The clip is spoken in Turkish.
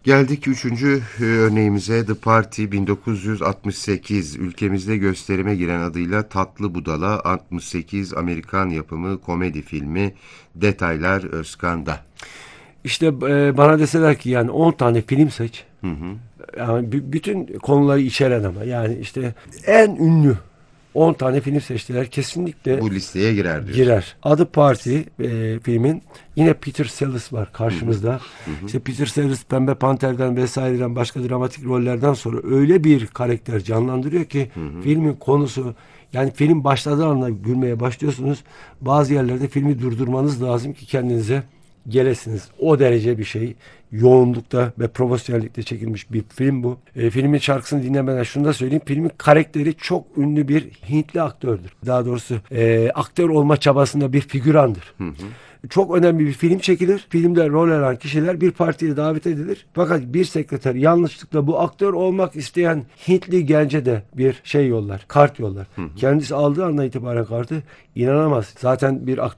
Geldik üçüncü örneğimize. The Party 1968 ülkemizde gösterime giren adıyla Tatlı Budala 68 Amerikan yapımı komedi filmi. Detaylar Özkan'da. İşte bana deseler ki yani 10 tane film seç. Hı hı. Yani bütün konuları içeren ama yani işte en ünlü 10 tane film seçtiler. Kesinlikle Bu listeye girer diyorsun. girer. Adı Party filmin. Yine Peter Sellers var karşımızda. Hı hı. İşte Peter Sellers Pembe Panter'den vesaireden başka dramatik rollerden sonra öyle bir karakter canlandırıyor ki filmin konusu, yani film başladığı anda gülmeye başlıyorsunuz. Bazı yerlerde filmi durdurmanız lazım ki kendinize gelesiniz. O derece bir şey. Yoğunlukta ve profesyonellikte çekilmiş bir film bu. Filmin şarkısını dinlemeden şunu da söyleyeyim. Filmin karakteri çok ünlü bir Hintli aktördür. Daha doğrusu aktör olma çabasında bir figürandır. Hı hı. Çok önemli bir film çekilir. Filmde rol alan kişiler bir partiye davet edilir. Fakat bir sekreter yanlışlıkla bu aktör olmak isteyen Hintli gence de bir şey yollar. Kart yollar. Kendisi aldığı andan itibaren kartı inanamaz. Zaten bir aktör